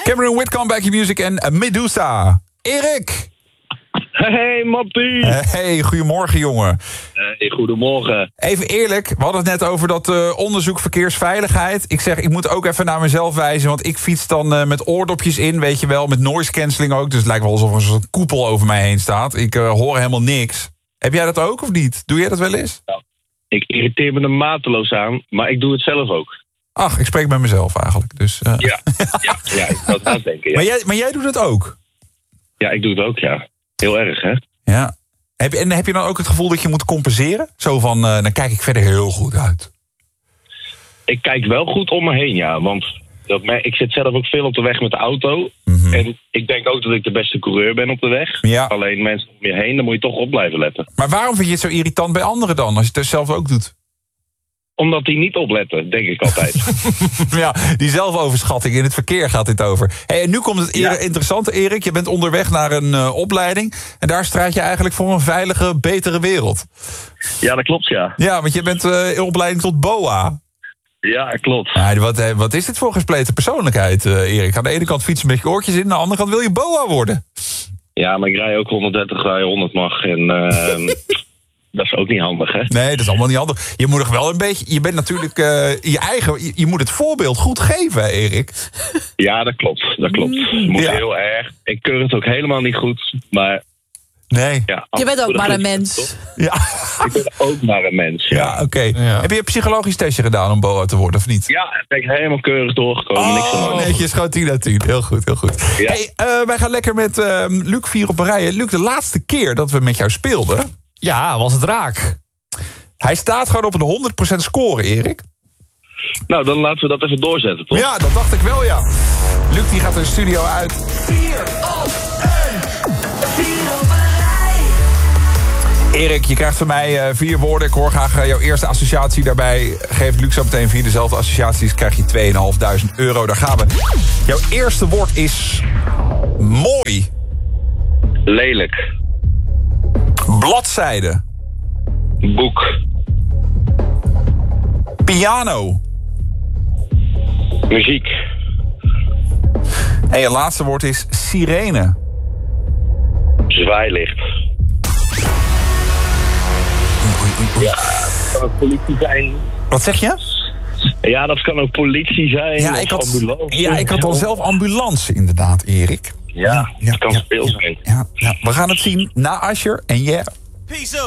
Cameron Whitcomb, Back Your Music en Medusa. Erik! Hey, Mattie! Hey, goedemorgen, jongen. Hey, goedemorgen. Even eerlijk, we hadden het net over dat onderzoek verkeersveiligheid. Ik zeg, ik moet ook even naar mezelf wijzen, want ik fiets dan met oordopjes in, weet je wel, met noise cancelling ook. Dus het lijkt wel alsof er zo'n koepel over mij heen staat. Ik hoor helemaal niks. Heb jij dat ook of niet? Doe jij dat wel eens? Nou, ik irriteer me er mateloos aan, maar ik doe het zelf ook. Ach, ik spreek met mezelf eigenlijk. Dus, Ja, ik zou het nadenken. Ja. Maar jij doet het ook? Ja, ik doe het ook, ja. Heel erg, hè? Ja. Heb je dan ook het gevoel dat je moet compenseren? Zo van, dan kijk ik verder heel goed uit. Ik kijk wel goed om me heen, ja. Want ik zit zelf ook veel op de weg met de auto. En ik denk ook dat ik de beste coureur ben op de weg. Ja. Alleen mensen om je heen, dan moet je toch op blijven letten. Maar waarom vind je het zo irritant bij anderen dan, als je het dus zelf ook doet? Omdat die niet opletten, denk ik altijd. Ja, die zelfoverschatting in het verkeer gaat dit over. Hey, en nu komt het interessante, Erik. Je bent onderweg naar een opleiding. En daar strijd je eigenlijk voor een veilige, betere wereld. Ja, dat klopt, ja. Ja, want je bent in opleiding tot BOA. Ja, klopt. Ja, wat is dit voor gespleten persoonlijkheid, Erik? Aan de ene kant fietsen met je oortjes in, aan de andere kant wil je BOA worden. Ja, maar ik rij ook 130 waar je 100 mag. En dat is ook niet handig, hè? Nee, dat is allemaal niet handig. Je moet nog wel een beetje... Je bent natuurlijk je moet het voorbeeld goed geven, hè, Erik. Ja, dat klopt. Dat klopt. Moet heel erg. Ik keur het ook helemaal niet goed, maar... Nee. Ja, je bent ook maar een mens. Ja. Ik ben ook maar een mens, ja. Oké. Ja. Heb je een psychologisch testje gedaan om BOA te worden, of niet? Ja, ben ik helemaal keurig doorgekomen. Niks aan de hand. Netjes, gewoon 10 uit 10. Heel goed, heel goed. Ja. Hey, wij gaan lekker met Luc 4 op een rij. Luc, de laatste keer dat we met jou speelden... Ja, was het raak. Hij staat gewoon op een 100% score, Erik. Nou, dan laten we dat even doorzetten, toch? Ja, dat dacht ik wel, ja. Luc die gaat de studio uit. 4 op 1. Erik, je krijgt van mij 4 woorden. Ik hoor graag jouw eerste associatie daarbij. Geeft Luc zo meteen 4 dezelfde associaties. Krijg je €2.500. Daar gaan we. Jouw eerste woord is... mooi. Lelijk. Bladzijde. Boek. Piano. Muziek. En je laatste woord is sirene. Zwaailicht. Ja, dat kan ook politie zijn. Wat zeg je? Ja, dat kan ook politie zijn. Ja, ik had al zelf ambulance, inderdaad, Erik. Ja, het kan speel zijn. Ja, we gaan het zien na Asher en